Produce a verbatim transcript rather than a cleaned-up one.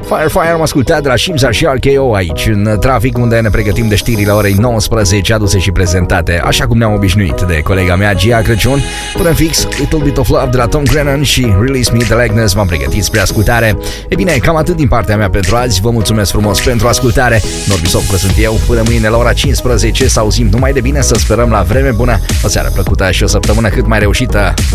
Fire Fire am ascultat de la Shimza și R K O aici în trafic, unde ne pregătim de știrile orei nouăsprezece, aduse și prezentate așa cum ne-am obișnuit de colega mea Gia Crăciun. Până fix, Little Bit of Love de la Tom Grennan și Release Me de la Agnes v-am pregătit spre ascultare. E bine, cam atât din partea mea pentru azi. Vă mulțumesc frumos pentru ascultare. Norbi Sofru sunt eu. Până mâine la ora cincisprezece să auzim numai de bine, să sperăm la vreme bună. O seară plăcută și o săptămână cât mai reușită. Pa!